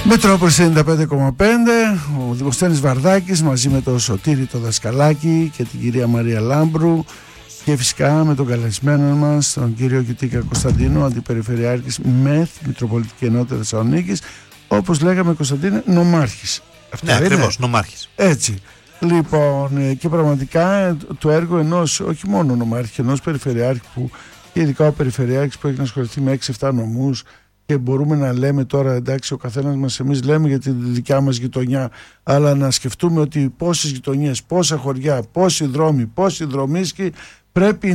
Μετρόπολης 95,5, ο Δημοσθένης Βαρδάκης μαζί με τον Σωτήρη το Δασκαλάκη και την κυρία Μαρία Λάμπρου και φυσικά με τον καλεσμένο μας τον κύριο Κιουτίκα Κωνσταντίνο, Αντιπεριφερειάρχης ΜΕΘ, Μητροπολιτική Ενότητα Θεσσαλονίκης, όπως λέγαμε Κωνσταντίνε, νομάρχης. Ναι, ακριβώς, νομάρχης. Έτσι. Λοιπόν, και πραγματικά το έργο ενός, όχι μόνο νομάρχη, ενός περιφερειάρχη που, και ειδικά ο περιφερειάρχης που έχει να ασχοληθεί με 6-7 νομούς, και μπορούμε να λέμε τώρα, εντάξει, ο καθένας μας, εμείς λέμε για τη δικιά μας γειτονιά, αλλά να σκεφτούμε ότι πόσες γειτονιές, πόσα χωριά, πόσοι δρόμοι, πόσοι δρομίσκοι, πρέπει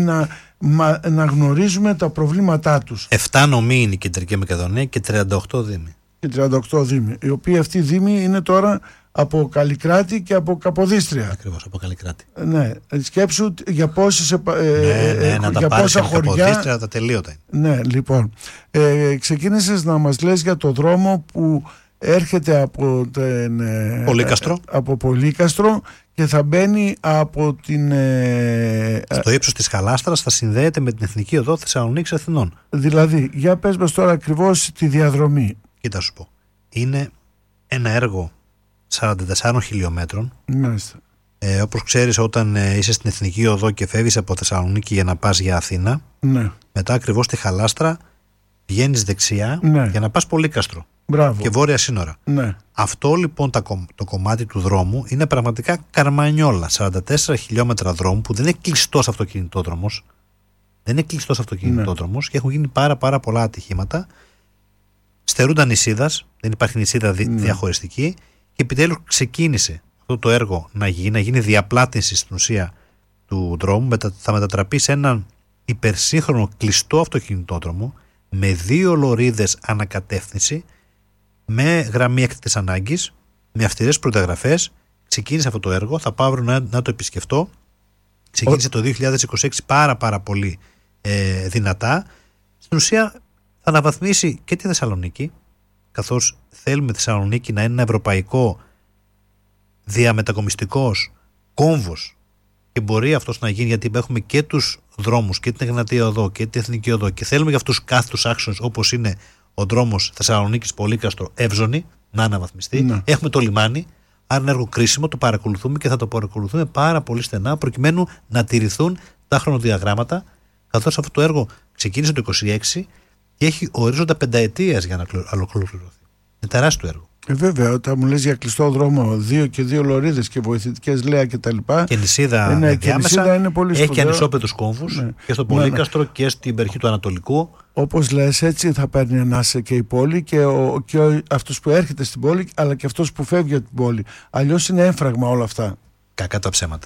να γνωρίζουμε τα προβλήματά τους. 7 νομοί είναι η Κεντρική Μακεδονία και 38 δήμοι. Και 38 δήμοι, οι οποίοι αυτοί οι δήμοι είναι τώρα από Καλλικράτη και από Καποδίστρια. Ακριβώς, από Καλλικράτη. Ναι, σκέψου για πόσες να τα πάρεις από Καποδίστρια, τα τελείωτα. Ναι, λοιπόν, ξεκίνησες να μας λες για το δρόμο που έρχεται από Πολύκαστρο. Από Πολύκαστρο και θα μπαίνει από την... Στο ύψος της Χαλάστρας θα συνδέεται με την Εθνική Οδό Θεσσαλονίκης Αθηνών. Δηλαδή, για πες μας τώρα ακριβώς τη διαδρομή. Κοίτα σου πω. Είναι ένα έργο 44 χιλιόμετρων. Μάλιστα. Όπως ξέρεις, όταν είσαι στην Εθνική Οδό και φεύγεις από Θεσσαλονίκη για να πας για Αθήνα, ναι, μετά ακριβώς στη Χαλάστρα πηγαίνεις δεξιά, ναι, για να πας Πολύκαστρο. Μπράβο. Και βόρεια σύνορα. Ναι. Αυτό λοιπόν το κομμάτι του δρόμου είναι πραγματικά καρμανιόλα. 44 χιλιόμετρα δρόμου που δεν είναι κλειστός αυτοκινητόδρομος. Δεν είναι κλειστός αυτοκινητόδρομος, ναι, και έχουν γίνει πάρα πολλά ατυχήματα. Στερούνταν νησίδας, δεν υπάρχει νησίδα διαχωριστική, και επιτέλους ξεκίνησε αυτό το έργο να γίνει διαπλάτηση στην ουσία του δρόμου. Θα μετατραπεί σε έναν υπερσύγχρονο κλειστό αυτοκινητόδρομο με 2 λωρίδες ανακατεύθυνση, με γραμμή έκτακτης ανάγκης, με αυστηρές προδιαγραφές. Ξεκίνησε αυτό το έργο, θα πάω να το επισκεφτώ. Ξεκίνησε το 2026 πάρα πολύ δυνατά. Στην ουσία θα αναβαθμίσει και τη Θεσσαλονίκη, καθώς θέλουμε η Θεσσαλονίκη να είναι ένα ευρωπαϊκό διαμετακομιστικός κόμβος, και μπορεί αυτός να γίνει γιατί έχουμε και τους δρόμους και την Εγνατία Οδό και την Εθνική Οδό, και θέλουμε για αυτούς κάθετους άξονες όπως είναι ο δρόμος Θεσσαλονίκης Πολύκαστρο Εύζωνη να αναβαθμιστεί. Ναι. Έχουμε το λιμάνι, άρα είναι έργο κρίσιμο, το παρακολουθούμε και θα το παρακολουθούμε πάρα πολύ στενά προκειμένου να τηρηθούν τα χρονοδιαγράμματα, καθώς αυτό το έργο ξεκίνησε το 2026 και έχει ορίζοντα 5 για να ολοκληρωθεί. Είναι τεράστιο έργο. Βέβαια, όταν μου λες για κλειστό δρόμο, 2 και 2 λωρίδες και βοηθητικές λέα κτλ. Και νησίδα διάμεσα, είναι πολύ έχει και ανισόπεδους κόμβους, ναι, και στο Πολύκαστρο, ναι, και στην περιοχή του Ανατολικού. Όπως λες, έτσι θα παίρνει ανάσα και η πόλη και αυτός που έρχεται στην πόλη, αλλά και αυτός που φεύγει από την πόλη. Αλλιώς είναι έμφραγμα όλα αυτά. Κακά τα ψέματα.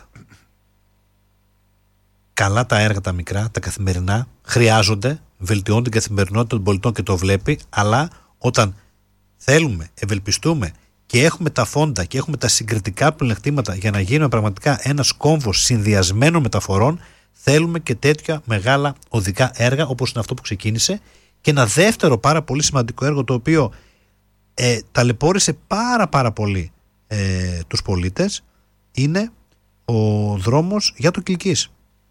Καλά τα έργα τα μικρά, τα καθημερινά, χρειάζονται, βελτιώνουν την καθημερινότητα των πολιτών και το βλέπει, αλλά όταν θέλουμε, ευελπιστούμε και έχουμε τα φόντα και έχουμε τα συγκριτικά πλεονεκτήματα για να γίνουμε πραγματικά ένας κόμβος συνδυασμένων μεταφορών, θέλουμε και τέτοια μεγάλα οδικά έργα όπως είναι αυτό που ξεκίνησε. Και ένα δεύτερο πάρα πολύ σημαντικό έργο, το οποίο ταλαιπώρησε πάρα πολύ τους πολίτες, είναι ο δρόμος για το Κιλκής.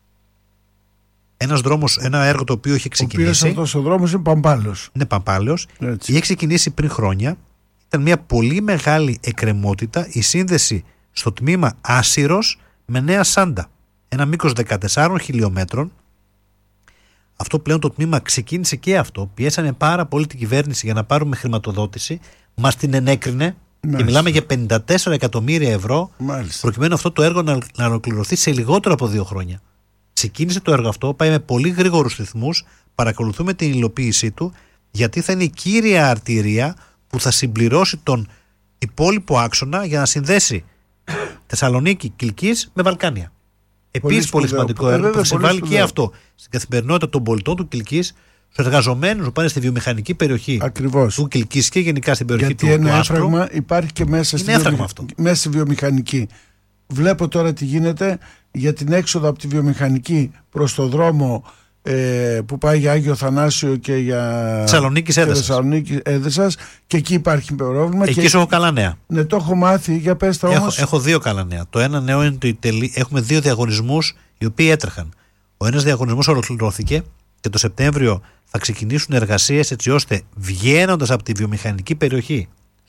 Ένα έργο το οποίο έχει ξεκινήσει. Αυτός ο δρόμος είναι Παμπάλαιος. Είναι Παμπάλαιος. Είχε ξεκινήσει πριν χρόνια. Ήταν μια πολύ μεγάλη εκκρεμότητα η σύνδεση στο τμήμα Άσυρος με Νέα Σάντα. Ένα μήκος 14 χιλιόμετρων. Αυτό πλέον το τμήμα ξεκίνησε και αυτό. Πιέσανε πάρα πολύ την κυβέρνηση για να πάρουμε χρηματοδότηση. Μας την ενέκρινε. Μάλιστα. Και μιλάμε για 54 εκατομμύρια ευρώ. Μάλιστα. Προκειμένου αυτό το έργο να ολοκληρωθεί σε λιγότερο από 2 χρόνια. Ξεκίνησε το έργο αυτό, πάει με πολύ γρήγορους ρυθμούς, παρακολουθούμε την υλοποίησή του, γιατί θα είναι η κύρια αρτηρία που θα συμπληρώσει τον υπόλοιπο άξονα για να συνδέσει Θεσσαλονίκη Κιλκής με Βαλκάνια. Επίσης πολύ σημαντικό έργο που θα συμβάλλει και αυτό στην καθημερινότητα των πολιτών του Κιλκής, στους εργαζομένους που πάνε στη βιομηχανική περιοχή. Ακριβώς. Του Κιλκής και γενικά στην περιοχή γιατί του Άσπρου. Έμφραγμα υπάρχει και μέσα στη βιομηχανική. Βλέπω τώρα τι γίνεται για την έξοδο από τη βιομηχανική προς το δρόμο που πάει για Άγιο Θανάσιο και για Θεσσαλονίκη Έδεσας, και εκεί υπάρχει πρόβλημα. Εκεί σου έχω καλά νέα. Ναι, το έχω μάθει, για πες τα όμως. Έχω 2 καλά νέα. Το ένα νέο είναι ότι έχουμε 2 διαγωνισμούς οι οποίοι έτρεχαν. Ο ένας διαγωνισμός ολοκληρώθηκε και το Σεπτέμβριο θα ξεκινήσουν εργασίες έτσι ώστε, βγαίνοντας από τη βιομηχανική περιοχή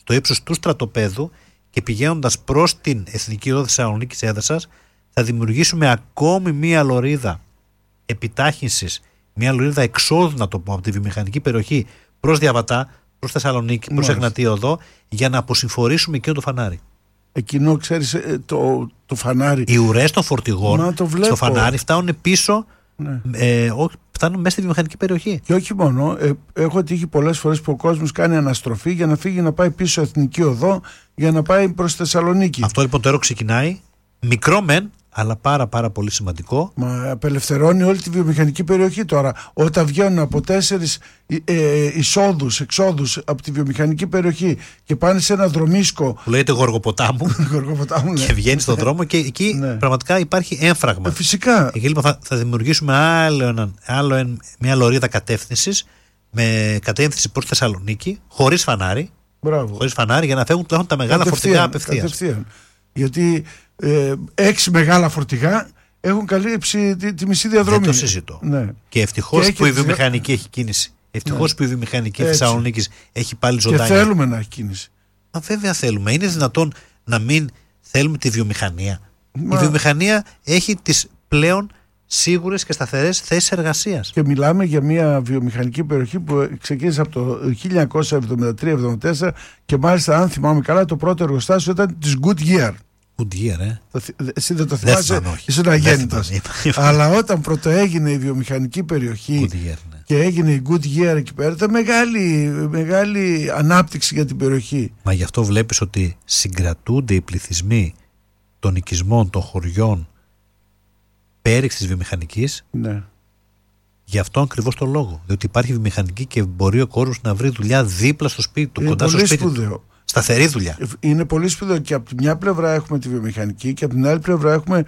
στο ύψος του στρατοπέδου και πηγαίνοντας προς την Εθνική Οδό Θεσσαλονίκης Έδεσας, θα δημιουργήσουμε ακόμη μία λωρίδα επιτάχυνσης, μία λωρίδα εξόδου, να το πω, από τη βιομηχανική περιοχή προς Διαβατά, προς Θεσσαλονίκη, προς Εγνατία Οδό, για να αποσυμφορήσουμε εκείνο το φανάρι. Εκείνο, ξέρεις, το φανάρι. Οι ουρές των φορτηγών στο φανάρι φτάνουν πίσω, φτάνουν μέσα στη βιομηχανική περιοχή. Και όχι μόνο, έχω τύχει πολλές φορές που ο κόσμος κάνει αναστροφή για να φύγει να πάει πίσω Εθνική Οδό για να πάει προς Θεσσαλονίκη. Αυτό λοιπόν το έργο ξεκινάει, μικρό μεν, αλλά πάρα πολύ σημαντικό. Μα απελευθερώνει όλη τη βιομηχανική περιοχή τώρα. Όταν βγαίνουν από 4 εξόδους από τη βιομηχανική περιοχή και πάνε σε ένα δρομίσκο που λέγεται Γοργοποτάμου και βγαίνει στον δρόμο και εκεί πραγματικά υπάρχει έμφραγμα. Φυσικά. Εκεί λοιπόν θα δημιουργήσουμε μια λωρίδα κατεύθυνσης με κατεύθυνση προς Θεσσαλονίκη, χωρίς φανάρι. Χωρίς φανάρι, για να φεύγουν τουλάχιστον τα μεγάλα φορτηγά απευθείας. Γιατί 6 μεγάλα φορτηγά έχουν καλύψει τη μισή διαδρομή. Δεν το συζητώ. Ναι. Και ευτυχώς που η βιομηχανική έχει κίνηση. Ευτυχώς που η βιομηχανική Θεσσαλονίκης έχει πάλι ζωντάνια. Και θέλουμε να έχει κίνηση. Μα βέβαια θέλουμε. Είναι δυνατόν να μην θέλουμε τη βιομηχανία? Η βιομηχανία έχει τις πλέον σίγουρες και σταθερές θέσεις εργασίας. Και μιλάμε για μια βιομηχανική περιοχή που ξεκίνησε από το 1973-1974 και μάλιστα, αν θυμάμαι καλά, το πρώτο εργοστάσιο ήταν της Goodyear. Goodyear, Εσύ δεν το θυμάσαι, ήσουν αγέννητος. Αλλά όταν πρώτο έγινε η βιομηχανική περιοχή και έγινε η Goodyear εκεί πέρα, ήταν μεγάλη ανάπτυξη για την περιοχή. Μα γι' αυτό βλέπεις ότι συγκρατούνται οι πληθυσμοί των οικισμών, των χωριών, πέριξ της βιομηχανικής. Ναι. Γι' αυτό ακριβώς το λόγο. Διότι υπάρχει βιομηχανική και μπορεί ο κόσμος να βρει δουλειά δίπλα στο σπίτι του, κοντά στο σπίτι του. Σταθερή δουλειά. Είναι πολύ σπουδαίο και από τη μια πλευρά έχουμε τη βιομηχανική και από την άλλη πλευρά έχουμε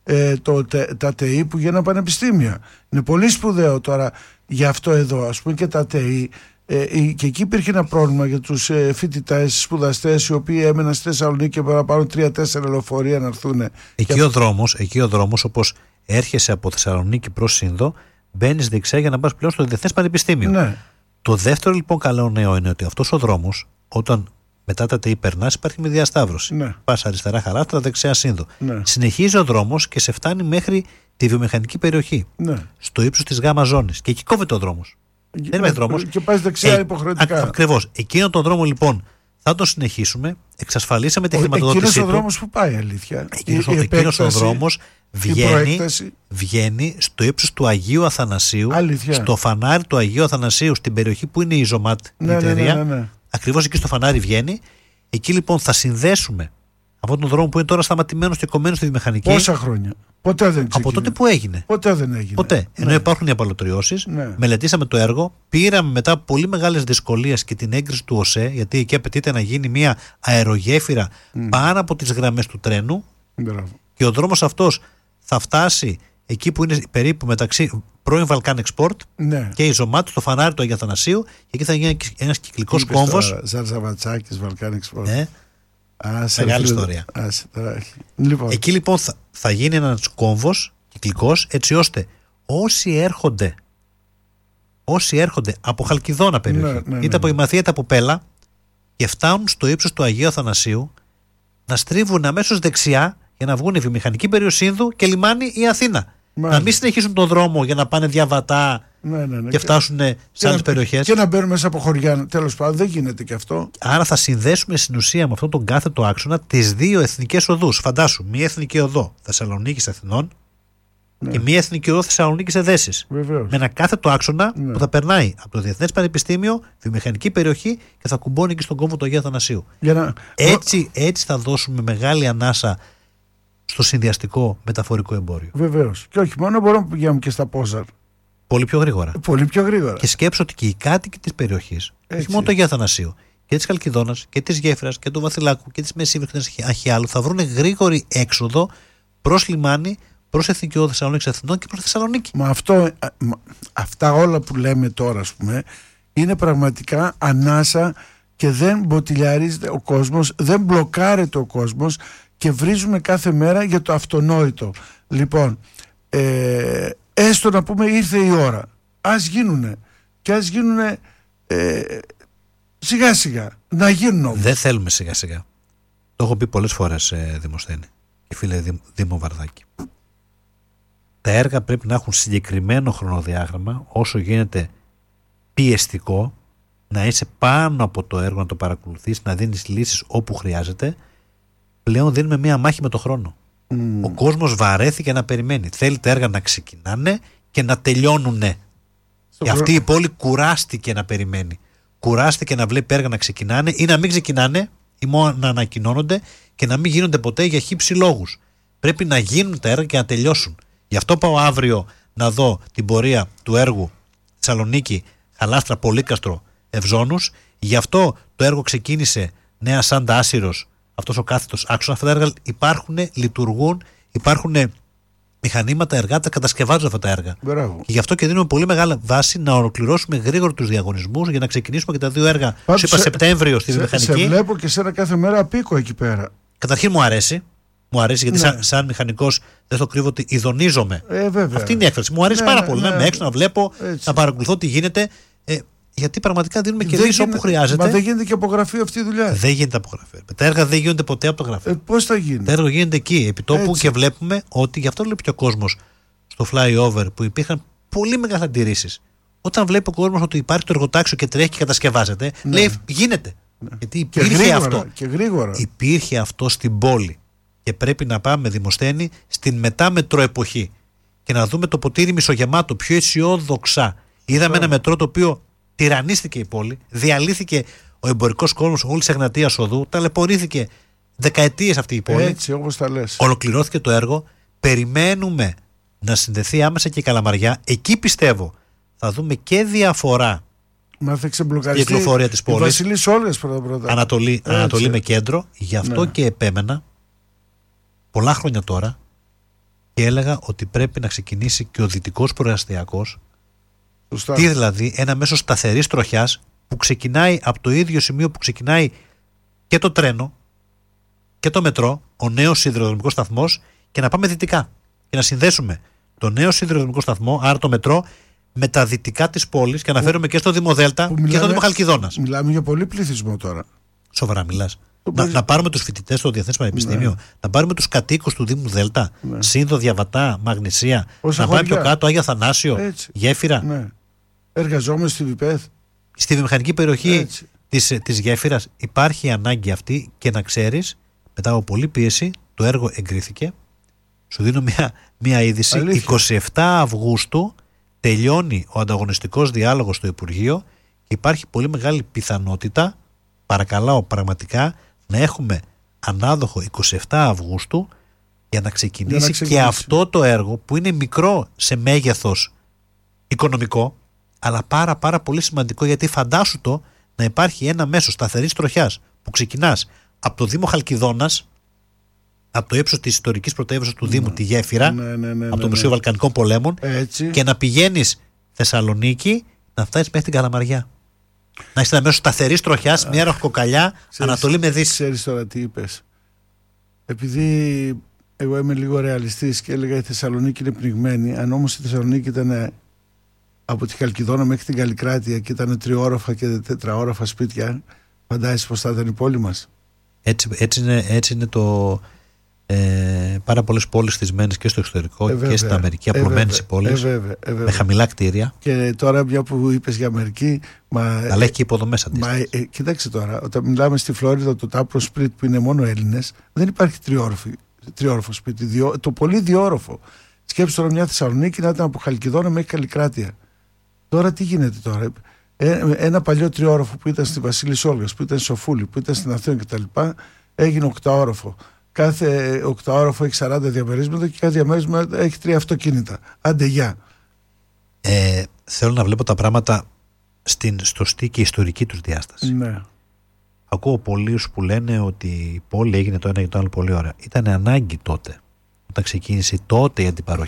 τα ΤΕΗ που γίνανε πανεπιστήμια. Είναι πολύ σπουδαίο τώρα γι' αυτό εδώ, ας πούμε, και τα ΤΕΗ. Και εκεί υπήρχε ένα πρόβλημα για τους φοιτητές, σπουδαστές, οι οποίοι έμεναν στη Θεσσαλονίκη και πρέπει να πάρουν 3-4 λεωφορεία να έρθουν. Εκεί ο δρόμος, όπως έρχεσαι από Θεσσαλονίκη προς Σύνδο, μπαίνεις δεξιά για να πας πλέον στο Διεθνές Πανεπιστήμιο. Ναι. Το δεύτερο λοιπόν καλό νέο είναι ότι αυτός ο δρόμος, όταν μετά τα ΤΕΗ περνάς, υπάρχει μια διασταύρωση. Ναι. Πας αριστερά Χαράστρα, δεξιά Σύνδο. Ναι. Συνεχίζει ο δρόμος και σε φτάνει μέχρι τη βιομηχανική περιοχή. Ναι. Στο ύψος της γάμα ζώνης. Και εκεί κόβεται ο δρόμος. Δεν υπάρχει δρόμος. Και πας δεξιά υποχρεωτικά. Ακριβώς. Εκείνο τον δρόμο λοιπόν θα τον συνεχίσουμε. Εξασφαλίσαμε τη χρηματοδότησή του. Εκείνος ο δρόμος που πάει, αλήθεια. Εκείνος ο δρόμος βγαίνει στο ύψος του Αγίου Αθανασίου. Αλήθεια. Στο φανάρι του Αγίου Αθανασίου, στην περιοχή που είναι η Ζωμάτ, η εταιρεία. Ναι. Ακριβώς εκεί στο φανάρι βγαίνει. Εκεί λοιπόν θα συνδέσουμε αυτόν τον δρόμο που είναι τώρα σταματημένος και κομμένος στη βιομηχανική. Πόσα χρόνια? Ποτέ δεν ξεκίνησε. Από τότε που έγινε. Ποτέ δεν έγινε. Ποτέ. Ναι. Ενώ υπάρχουν οι απαλωτριώσεις, μελετήσαμε το έργο, πήραμε μετά από πολύ μεγάλες δυσκολίες και την έγκριση του ΟΣΕ, γιατί εκεί απαιτείται να γίνει μια αερογέφυρα πάνω από τις γραμμές του τρένου. Μπράβο. Και ο δρόμος αυτός θα φτάσει εκεί που είναι περίπου μεταξύ πρώην Βαλκάν Export και η Ζωμάτ, στο φανάρι του Αγίου Αθανασίου, και εκεί θα γίνει ένας κυκλικός κόμβος. Ζαρζαβατσάκης, Βαλκάν Export. Μεγάλη ιστορία. Λοιπόν. Εκεί λοιπόν θα γίνει ένας κόμβος κυκλικός, έτσι ώστε όσοι έρχονται από Χαλκιδόνα περιοχή, είτε από Ημαθία είτε από Πέλα, και φτάνουν στο ύψος του Αγίου Αθανασίου, να στρίβουν αμέσως δεξιά για να βγουν η βιομηχανική περιοχή Σύνδου και λιμάνι η Αθήνα. Να μην συνεχίσουν τον δρόμο για να πάνε Διαβατά και φτάσουν σε άλλες περιοχές. Και να μπαίνουν μέσα από χωριά. Τέλος πάντων, δεν γίνεται και αυτό. Άρα θα συνδέσουμε στην ουσία με αυτόν τον κάθετο άξονα τις δύο εθνικές οδούς. Φαντάσου, μία εθνική οδό Θεσσαλονίκης Αθηνών και μία εθνική οδό Θεσσαλονίκης Εδέσης. Βεβαίως. Με ένα κάθετο άξονα που θα περνάει από το Διεθνές Πανεπιστήμιο, βιομηχανική περιοχή, και θα κουμπώνει εκεί στον κόμβο του Αγίου Αθανασίου. Έτσι θα δώσουμε μεγάλη ανάσα στο συνδυαστικό μεταφορικό εμπόριο. Βεβαίως. Και όχι μόνο, μπορούμε να πηγαίνουμε και στα Πόζαρ. Πολύ πιο γρήγορα. Πολύ πιο γρήγορα. Και σκέψω ότι και οι κάτοικοι της περιοχής, όχι μόνο του Αγίου Αθανασίου, και της Χαλκιδόνας και της Γέφυρας και του Βαθυλάκου και της Μεσσύβρης και Αχιάλου, θα βρουν γρήγορη έξοδο προς λιμάνι, προς Εθνική Οδό Θεσσαλονίκης Αθηνών και προς Θεσσαλονίκη. Αυτά όλα που λέμε τώρα, ας πούμε, είναι πραγματικά ανάσα και δεν μποτιλιαρίζεται ο κόσμος, δεν μπλοκάρεται ο κόσμος και βρίζουμε κάθε μέρα για το αυτονόητο. Λοιπόν, έστω να πούμε ήρθε η ώρα. Ας γίνουνε. Και ας γίνουνε Σιγά σιγά. Να γίνουν όμως. Δεν θέλουμε σιγά σιγά. Το έχω πει πολλές φορές, Δημοσθένη και φίλε Δήμο Βαρδάκη. Τα έργα πρέπει να έχουν συγκεκριμένο χρονοδιάγραμμα, όσο γίνεται πιεστικό, να είσαι πάνω από το έργο, να το παρακολουθείς, να δίνεις λύσεις όπου χρειάζεται. Πλέον δίνουμε μία μάχη με το χρόνο. Ο κόσμος βαρέθηκε να περιμένει. Θέλει τα έργα να ξεκινάνε και να τελειώνουνε. Και αυτή η πόλη κουράστηκε να περιμένει. Κουράστηκε να βλέπει έργα να ξεκινάνε ή να μην ξεκινάνε ή μόνο να ανακοινώνονται και να μην γίνονται ποτέ για χύψη λόγους. Πρέπει να γίνουν τα έργα και να τελειώσουν. Γι' αυτό πάω αύριο να δω την πορεία του έργου Θεσσαλονίκη, Χαλάστρα, Πολύκαστρο, Ευζώνους. Γι' αυτό το έργο ξεκίνησε Νέα Σάντα, Άσυρος, αυτός ο κάθετος άξονα. Αυτά τα έργα υπάρχουν, λειτουργούν, υπάρχουν μηχανήματα, εργάτες, κατασκευάζουν αυτά τα έργα. Μπράβο. Και γι' αυτό και δίνουμε πολύ μεγάλη βάση να ολοκληρώσουμε γρήγορα τους διαγωνισμούς για να ξεκινήσουμε και τα δύο έργα. Σου είπα Σεπτέμβριο στη βιομηχανική. Σε βλέπω και σένα κάθε μέρα απίκο εκεί πέρα. Καταρχήν μου αρέσει. Μου αρέσει γιατί σαν μηχανικός δεν το κρύβω ότι ειδονίζομαι. Αυτή είναι η έκφραση. Μου αρέσει πάρα πολύ. Να είμαι έξω, να βλέπω, να παρακολουθώ τι γίνεται. Γιατί πραγματικά δίνουμε και λύσεις όπου χρειάζεται. Μα δεν γίνεται και από γραφείο αυτή η δουλειά. Δεν γίνεται από γραφείο. Τα έργα δεν γίνονται ποτέ από το γραφείο. Πώς θα γίνει? Τα έργα γίνονται εκεί, επί τόπου, και βλέπουμε ότι γι' αυτό βλέπει και ο κόσμος στο flyover που υπήρχαν πολύ μεγάλες αντιρρήσεις. Όταν βλέπει ο κόσμος ότι υπάρχει το εργοτάξιο και τρέχει και κατασκευάζεται, λέει γίνεται. Γιατί υπήρχε αυτό. Και γρήγορα. Υπήρχε αυτό στην πόλη. Και πρέπει να πάμε, Δημοσθένη, στην μετάμετρο εποχή και να δούμε το ποτήρι μισογεμάτο, πιο αισιόδοξα. Είδαμε ένα μετρό το οποίο τυραννίστηκε η πόλη, διαλύθηκε ο εμπορικός κόσμος όλης της Εγνατίας Οδού, ταλαιπωρήθηκε δεκαετίες αυτή η πόλη. Έτσι, όπως τα λες. Ολοκληρώθηκε το έργο. Περιμένουμε να συνδεθεί άμεσα και η Καλαμαριά. Εκεί πιστεύω θα δούμε και διαφορά. Μα θα ξεμπλοκαριστεί η κυκλοφορία της πόλης. Βασιλής όλες πρώτα. Ανατολή με κέντρο. Γι' αυτό και επέμενα πολλά χρόνια τώρα και έλεγα ότι πρέπει να ξεκινήσει και ο δυτικός προαστιακός. Τι δηλαδή? Ένα μέσο σταθερής τροχιάς που ξεκινάει από το ίδιο σημείο που ξεκινάει και το τρένο και το μετρό, ο νέος σιδηροδρομικός σταθμός, και να πάμε δυτικά και να συνδέσουμε το νέο σιδηροδρομικό σταθμό, άρα το μετρό, με τα δυτικά της πόλης, και αναφέρομαι και στο Δήμο Δέλτα και στο Δήμο Χαλκιδόνας. Μιλάμε για πολύ πληθυσμό τώρα. Σοβαρά μιλάς? Να πάρουμε τους φοιτητές στο Διεθνές Πανεπιστήμιο, να πάρουμε τους κατοίκους του Δήμου Δέλτα, Σύνδο, Διαβατά, Μαγνησία, να πάμε πιο κάτω, Άγια Θανάσιο, Γέφυρα. Ναι. Εργαζόμενοι στη ΒΙΠΕΘ. Στη βιομηχανική περιοχή της Γέφυρας υπάρχει ανάγκη αυτή, και να ξέρεις, μετά από πολλή πίεση, το έργο εγκρίθηκε. Σου δίνω μια είδηση. Αλήθεια. 27 Αυγούστου τελειώνει ο ανταγωνιστικός διάλογος στο Υπουργείο και υπάρχει πολύ μεγάλη πιθανότητα, παρακαλάω πραγματικά, να έχουμε ανάδοχο 27 Αυγούστου για να ξεκινήσει και αυτό το έργο, που είναι μικρό σε μέγεθος οικονομικό, αλλά πάρα πολύ σημαντικό, γιατί φαντάσου το να υπάρχει ένα μέσο σταθερής τροχιάς που ξεκινάς από το Δήμο Χαλκιδόνας, από το ύψος της ιστορικής πρωτεύουσας του Δήμου, τη Γέφυρα, από το Μουσείο Βαλκανικών Πολέμων, και να πηγαίνεις Θεσσαλονίκη, να φτάσεις μέχρι την Καλαμαριά. Να έχεις ένα μέσο σταθερής τροχιάς, μια ραχοκοκαλιά, Ανατολή με Δύση. Ξέρεις τώρα τι είπες? Επειδή εγώ είμαι λίγο ρεαλιστής και έλεγα η Θεσσαλονίκη είναι πνιγμένη, αν όμως η Θεσσαλονίκη ήταν από τη Χαλκιδόνα μέχρι την Καλλικράτεια και ήταν τριόροφα και τετραόροφα σπίτια, φαντάζεσαι πως θα ήταν η πόλη μας? Έτσι είναι το... πάρα πολλές πόλεις θυσμένες και στο εξωτερικό και στην Αμερική, απλωμένες οι πόλεις, με χαμηλά κτίρια. Και τώρα, μια που είπες για Αμερική, αλλά έχει και υποδομές αντίστοιχες. Κοίταξε τώρα, όταν μιλάμε στη Φλόριδα, το Τάπρο Σπριτ που είναι μόνο Έλληνες, δεν υπάρχει τριόροφο σπίτι, το πολύ διόροφο. Σκέψου τώρα μια Θεσσαλονίκη να ήταν από Χαλκιδόνα μέχρι Καλλικράτεια. Τώρα τι γίνεται τώρα? Ένα παλιό τριόροφο που ήταν στη Βασίλης Όλγας, που ήταν στη Σοφούλη, που ήταν στην Αθήνα κτλ., έγινε οκταόροφο. Κάθε οκταόροφο έχει 40 διαμερίσματα και κάθε διαμέρισμα έχει 3 αυτοκίνητα. Άντε γεια. Θέλω να βλέπω τα πράγματα στην σωστή και ιστορική τους διάσταση. Ναι. Ακούω πολλούς που λένε ότι η πόλη έγινε το ένα και το άλλο πολύ ωραία. Ήταν ανάγκη τότε, όταν ξεκίνησε τότε η αντιπαροχή